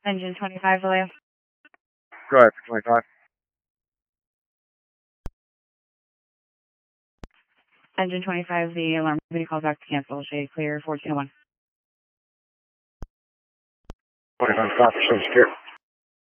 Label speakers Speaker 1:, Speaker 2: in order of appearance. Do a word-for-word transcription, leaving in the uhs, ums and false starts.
Speaker 1: Engine twenty-five, Vallejo.
Speaker 2: Go ahead, for twenty-five.
Speaker 1: Engine twenty-five, the alarm company called back to cancel. Shade clear, fourteen oh one.
Speaker 2: twenty-five, stop for some secure.